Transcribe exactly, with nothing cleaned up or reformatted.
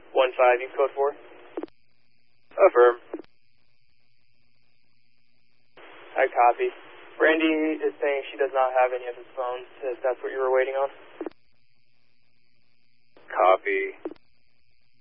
one five, you code four. Affirm. I copy. Brandy is saying she does not have any of his phones, if that's what you were waiting on. Copy.